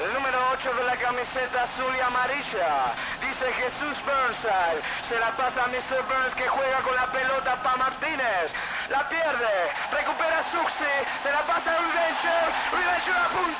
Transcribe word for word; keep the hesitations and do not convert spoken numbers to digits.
El número ocho de la camiseta azul y amarilla. Dice Jesús Burnside. Se la pasa a mister Burns, que juega con la pelota para Martínez. La pierde. Recupera Suxi. Se la pasa a Revenger. Revenger apunta.